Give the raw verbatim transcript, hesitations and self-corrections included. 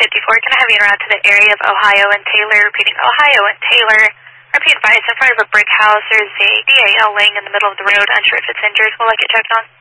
fifty-four, can I have you en route to the area of Ohio and Taylor? Repeating, Ohio and Taylor. Repeat advice, in front of a brick house, there's a D A L laying in the middle of the road, unsure if it's injured. We'll like it checked on.